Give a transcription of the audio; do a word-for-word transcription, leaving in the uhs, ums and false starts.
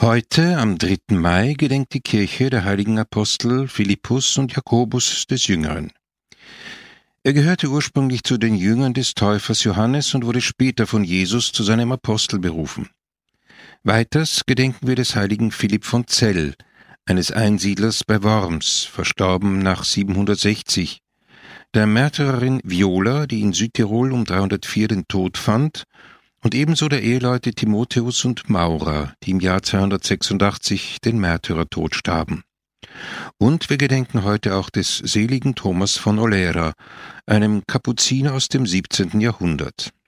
Heute, am dritten Mai, gedenkt die Kirche der heiligen Apostel Philippus und Jakobus des Jüngeren. Er gehörte ursprünglich zu den Jüngern des Täufers Johannes und wurde später von Jesus zu seinem Apostel berufen. Weiters gedenken wir des heiligen Philipp von Zell, eines Einsiedlers bei Worms, verstorben nach siebenhundertsechzig, der Märtyrerin Viola, die in Südtirol um dreihundertvier den Tod fand, und ebenso der Eheleute Timotheus und Maura, die im Jahr zweihundertsechsundachtzig den Märtyrertod starben. Und wir gedenken heute auch des seligen Thomas von Olera, einem Kapuziner aus dem siebzehnten Jahrhundert.